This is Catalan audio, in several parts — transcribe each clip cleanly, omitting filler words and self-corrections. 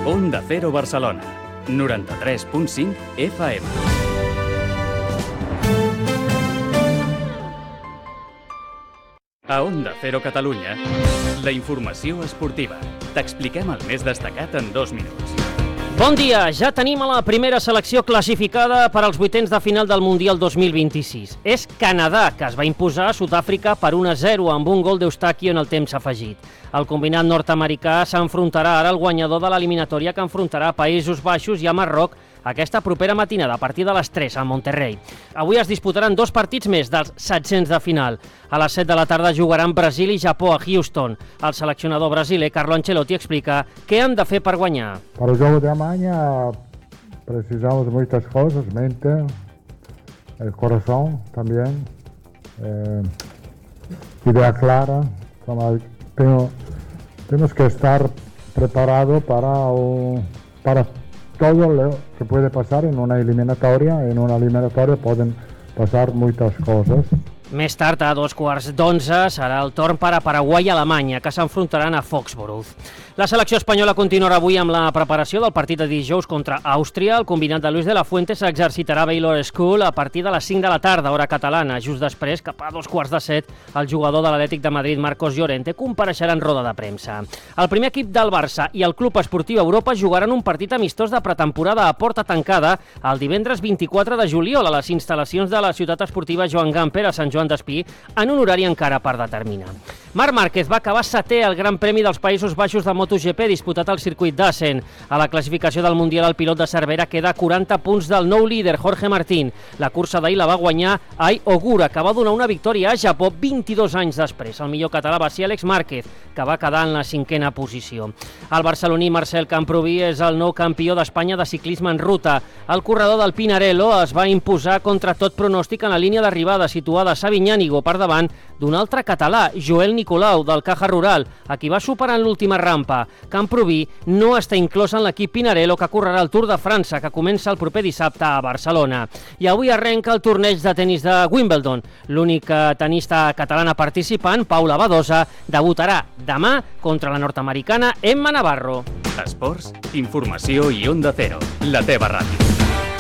Onda Cero Barcelona, 93.5 FM. A Onda Cero Catalunya, la informació esportiva. T'expliquem el més destacat en 2 minuts. Bon dia! Ja tenim a la primera selecció classificada per als vuitens de final del Mundial 2026. És Canadà, que es va imposar a Sud-àfrica per 1-0 amb un gol d'Eustachio en el temps afegit. El combinat nord-americà s'enfrontarà ara al guanyador de l'eliminatòria que enfrontarà a Països Baixos i a Marroc aquesta propera matinada a partir de les 3 a Monterrey. Avui es disputaran 2 partits més dels 700 de final. A les 7 de la tarda jugaran Brasil i Japó a Houston. El seleccionador brasiler Carlo Ancelotti explica què han de fer per guanyar. Para el jogo de amanhã precisamos muitas cosas, mente, el corazón también, idea clara. Tenemos que estar preparados para todo lo que puede pasar en una eliminatoria. En una eliminatoria pueden pasar muchas cosas. Més tard, a 11:15, serà el torn per a Paraguai i Alemanya, que s'enfrontaran a Foxborough. La selecció espanyola continuarà avui amb la preparació del partit de dijous contra Àustria. El combinat de Luis de la Fuente s'exercitarà a Baylor School a partir de les 5 de la tarda, hora catalana. Just després, cap a 7:15, el jugador de l'Atlètic de Madrid, Marcos Llorente, compareixerà en roda de premsa. El primer equip del Barça i el Club Esportiu Europa jugaran un partit amistós de pretemporada a porta tancada el divendres 24 de juliol a les instal·lacions de la ciutat esportiva Joan Gamper a Sant Joan d'Espí, en un horari encara per determinar. Marc Márquez va acabar 7è al Gran Premi dels Països Baixos de MotoGP disputat al circuit d'Assen. A la classificació del Mundial, el pilot de Cervera queda a 40 punts del nou líder, Jorge Martín. La cursa d'ahir la va guanyar Ai Ogura, que va donar una victòria a Japó 22 anys després. El millor català va ser Àlex Márquez, que va quedar en la 5a posició. El barceloní Marcel Camproví és el nou campió d'Espanya de ciclisme en ruta. El corredor del Pinarello es va imposar contra tot pronòstic en la línia d'arribada, situada a Sabinyànigo, per davant d'un altre català, Joel Nicolau, del Caja Rural, a qui va superar en l'última rampa. Camproví no està inclòs en l'equip Pinarello, que correrà el Tour de França, que comença el proper dissabte a Barcelona. I avui arrenca el torneig de tenis de Wimbledon. L'única tenista catalana participant, Paula Badosa, debutarà demà contra la nord-americana Emma Navarro. Esports, informació i Onda Cero, la teva ràdio.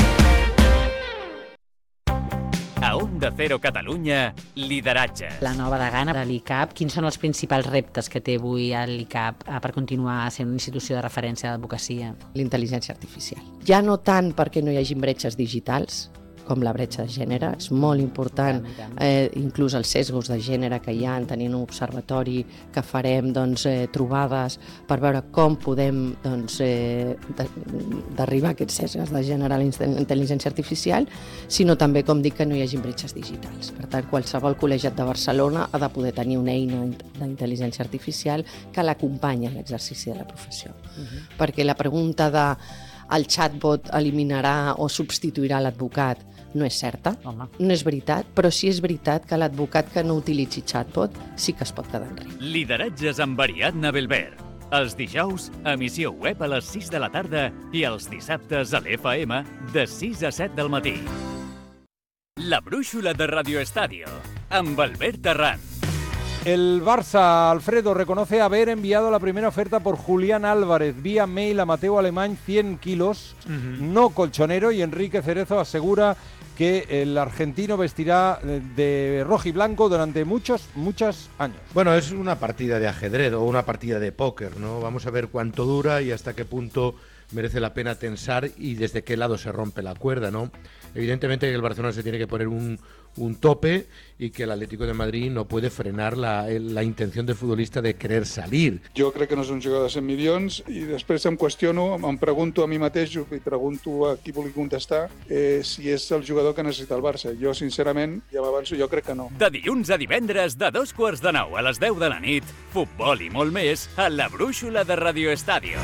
A Onda Cero Catalunya, lideratge. La nova degana de l'ICAP, quins són els principals reptes que té avui l'ICAP per continuar sent una institució de referència d'advocacia? L'intel·ligència artificial. Ja no tant perquè no hi hagi bretxes digitals, com la bretxa de gènere, és molt important, inclús els sesgos de gènere que hi ha, tenint un observatori que farem trobades per veure com podem derribar aquests sesgos de gènere a la intel·ligència artificial, sinó també, com dic, que no hi hagi bretxes digitals. Per tant, qualsevol col·legiat de Barcelona ha de poder tenir una eina d'intel·ligència artificial que l'acompanyi en l'exercici de la professió. Perquè la pregunta de el chatbot eliminarà o substituirà l'advocat no és certa, no és veritat, però sí és veritat que l'advocat que no utilitzi chatbot sí que es pot quedar enrere. Lideratges amb Ariadna Belbert. Els dijous, emissió web a les 6 de la tarda i els dissabtes a l'FM de 6 a 7 del matí. La brúixola de Radio Estadio, amb Albert Terrán. El Barça, Alfredo, reconoce haber enviado la primera oferta por Julián Álvarez vía mail a Mateo Alemany, 100 kilos, no colchonero, y Enrique Cerezo asegura que el argentino vestirá de rojo y blanco durante muchos años. Bueno, es una partida de ajedrez o una partida de póker, ¿no? Vamos a ver cuánto dura y hasta qué punto merece la pena tensar y desde qué lado se rompe la cuerda, ¿no? Evidentemente que el Barcelona se tiene que poner un tope y que el Atlético de Madrid no puede frenar la intención del futbolista de querer salir. Jo crec que no és un jugador de 100 milions i després em qüestiono, em pregunto a mi mateix i pregunto a qui vulgui contestar si és el jugador que necessita el Barça. Jo, sincerament, ja m'avanço, jo crec que no. De dilluns a divendres, de 9:15 a les 10 de la nit, futbol i molt més a la brúixola de Radio Estadio.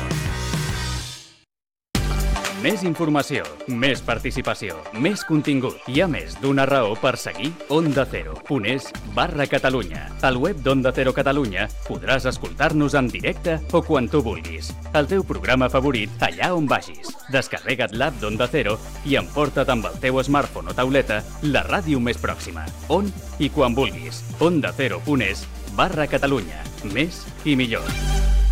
Més informació, més participació, més contingut. Hi ha més d'una raó per seguir Onda Cero.es/Catalunya. Al web d'Onda Cero Catalunya podràs escoltar-nos en directe o quan tu vulguis. El teu programa favorit allà on vagis. Descarrega't l'app d'Onda Cero i emporta't amb el teu smartphone o tauleta la ràdio més pròxima. On i quan vulguis. OndaCero.es/Catalunya. Més i millor.